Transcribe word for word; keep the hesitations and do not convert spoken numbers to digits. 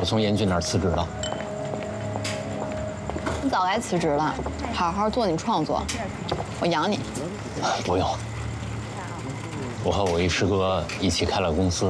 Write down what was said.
我从严俊那儿辞职了。 你早该辞职了，好好做你创作，我养你。 不用，我和我一师哥一起开了公司，